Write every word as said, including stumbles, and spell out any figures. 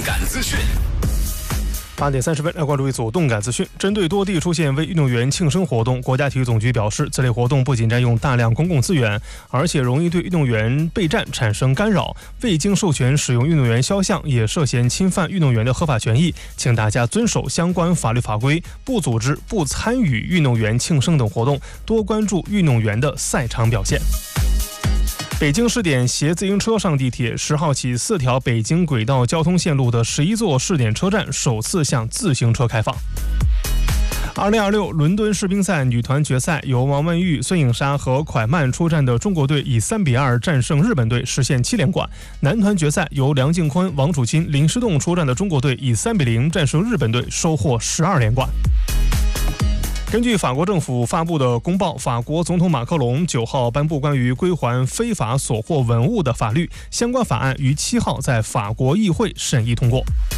感资讯。 八点三十分，来关注一组动感资讯。针对多地出现为运动员庆生活动，国家体育总局表示，此类活动不仅占用大量公共资源，而且容易对运动员备战产生干扰。未经授权使用运动员肖像，也涉嫌侵犯运动员的合法权益，请大家遵守相关法律法规，不组织、不参与运动员庆生等活动，多关注运动员的赛场表现。北京试点携自行车上地铁，十号起四条北京轨道交通线路的十一座试点车站首次向自行车开放。二零二六伦敦世乒赛女团决赛，由王曼玉、孙颖莎和蒯曼出战的中国队以三比二战胜日本队，实现七连冠。男团决赛由梁靖昆、王楚钦、林诗栋出战的中国队以三比零战胜日本队，收获十二连冠。根据法国政府发布的公报，法国总统马克龙九号颁布关于归还非法所获文物的法律，相关法案于七号在法国议会审议通过。